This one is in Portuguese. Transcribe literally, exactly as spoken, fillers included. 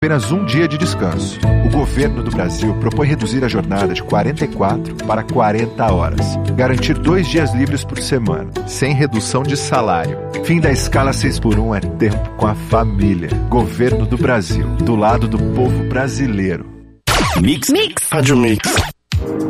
apenas um dia de descanso. O governo do Brasil propõe reduzir a jornada de quarenta e quatro para quarenta horas. Garantir dois dias livres por semana, sem redução de salário. Fim da escala seis por um é tempo com a família. Governo do Brasil, do lado do povo brasileiro. Mix. Mix. Rádio Mix.